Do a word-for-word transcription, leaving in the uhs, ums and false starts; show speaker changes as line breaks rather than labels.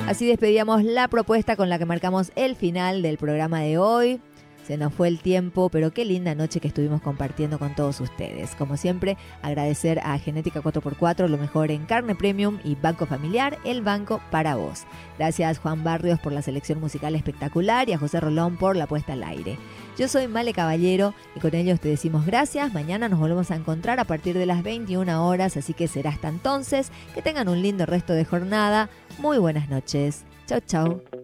Así despedíamos la propuesta con la que marcamos el final del programa de hoy. Se nos fue el tiempo, pero qué linda noche que estuvimos compartiendo con todos ustedes. Como siempre, agradecer a Genética cuatro por cuatro, lo mejor en carne premium, y Banco Familiar, el banco para vos. Gracias Juan Barrios por la selección musical espectacular y a José Rolón por la puesta al aire. Yo soy Male Caballero y con ellos te decimos gracias. Mañana nos volvemos a encontrar a partir de las veintiuna horas, así que será hasta entonces. Que tengan un lindo resto de jornada. Muy buenas noches. Chau, chau.